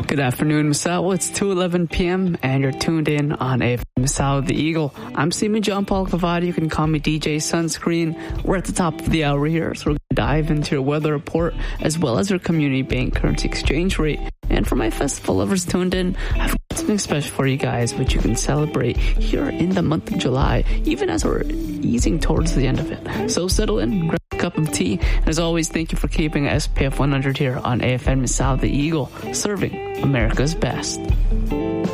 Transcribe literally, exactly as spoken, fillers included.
Good afternoon, Misao. It's two eleven p.m. and you're tuned in on A F M Misao the Eagle. I'm Seaman John Paul Cavati. You can call me D J Sunscreen. We're at the top of the hour here, so we're going to dive into your weather report as well as your community bank currency exchange rate. And for my festival lovers tuned in, I've got something special for you guys, which you can celebrate here in the month of July, even as we're easing towards the end of it. So settle in, grab a cup of tea. And as always, thank you for keeping S P F one hundred here on A F M Misao the Eagle, serving America's best.